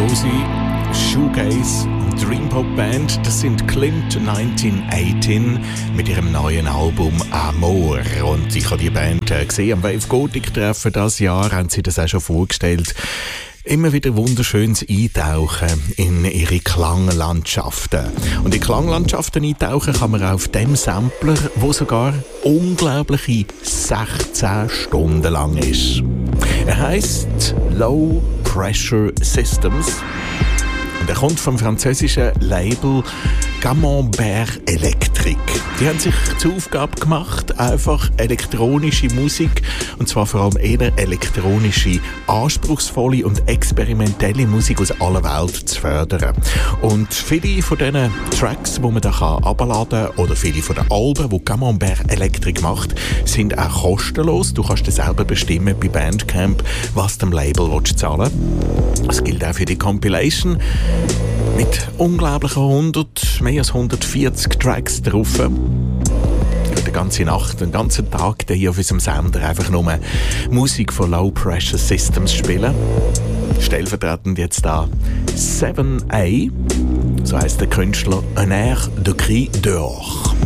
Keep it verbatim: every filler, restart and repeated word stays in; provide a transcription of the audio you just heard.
grandiose Shoegaze- und Dreampop-Band. Das sind Klimt neunzehnhundertachtzehn mit ihrem neuen Album «Amor». Und ich habe die Band äh, gesehen am Wave Gothic-Treffen dieses Jahr, haben sie das auch schon vorgestellt. Immer wieder wunderschönes Eintauchen in ihre Klanglandschaften. Und in Klanglandschaften eintauchen kann man auch auf dem Sampler, wo sogar unglaubliche sechzehn Stunden lang ist. Er heisst Low Pressure Systems. Und er kommt vom französischen Label Camembert Electric. Die haben sich zur Aufgabe gemacht, einfach elektronische Musik, und zwar vor allem eher elektronische, anspruchsvolle und experimentelle Musik aus aller Welt zu fördern. Und viele von diesen Tracks, die man da herunterladen kann, oder viele von den Alben, die Camembert Electric macht, sind auch kostenlos. Du kannst dir selber bestimmen bei Bandcamp, was dem Label willst zahlen. Das gilt auch für die Compilation. Mit unglaublichen hundert, mehr als hundertvierzig Tracks drauf. Die ganze Nacht, den ganzen Tag hier auf unserem Sender einfach nur Musik von Low Pressure Systems spielen. Stellvertretend jetzt da seven A, so heisst der Künstler, Un air de cri dehors.